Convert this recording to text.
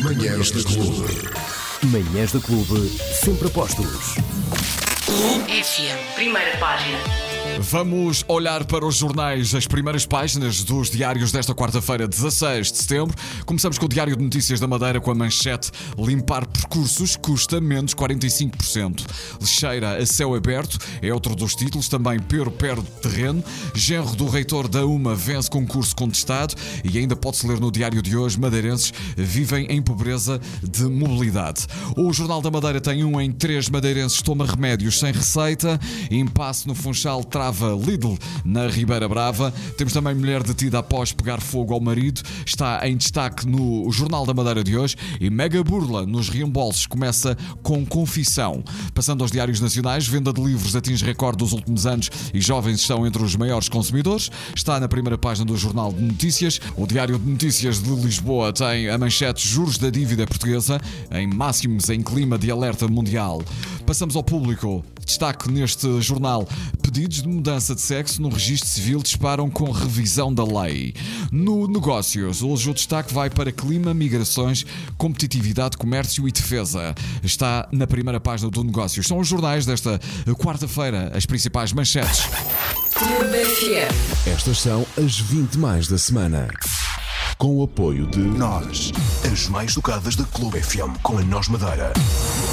Manhãs da Clube. Manhãs da Clube, sempre a postos. FM, primeira página. Vamos olhar para os jornais, as primeiras páginas dos diários desta quarta-feira, 16 de setembro. Começamos com o Diário de Notícias da Madeira, com a manchete: limpar percursos custa menos 45%. Lixeira a céu aberto é outro dos títulos. Também Pero perde terreno. Genro do reitor da UMA vence concurso contestado. E ainda pode-se ler no diário de hoje: madeirenses vivem em pobreza de mobilidade. O Jornal da Madeira tem 1 em 3 madeirenses toma remédios sem receita. Impasse no Funchal trava Lidl na Ribeira Brava. Temos também mulher detida após pegar fogo ao marido. Está em destaque no Jornal da Madeira de hoje. E mega burla nos reembolsos começa com confissão. Passando aos diários nacionais, venda de livros atinge recorde dos últimos anos e jovens estão entre os maiores consumidores. Está na primeira página do Jornal de Notícias. O Diário de Notícias de Lisboa tem a manchete: juros da dívida portuguesa em máximos em clima de alerta mundial. Passamos ao Público. Destaque neste jornal: pedidos de mudança de sexo no registro civil disparam com revisão da lei. No Negócios, hoje o destaque vai para clima, migrações, competitividade, comércio e defesa. Está na primeira página do Negócios. São os jornais desta quarta-feira, as principais manchetes. Clube FM. Estas são as 20 mais da semana. Com o apoio de Nós, as mais tocadas da Clube FM com a Nós Madeira.